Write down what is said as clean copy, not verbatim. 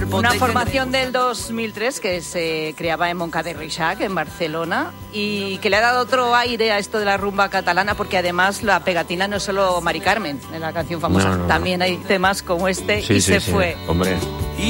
Una formación del 2003 que se creaba en Montcada y Reixac, en Barcelona, y que le ha dado otro aire a esto de la rumba catalana, porque además la pegatina no es solo Mari Carmen, en la canción famosa, también hay temas como este, Sí, y sí, se sí. fue. Hombre.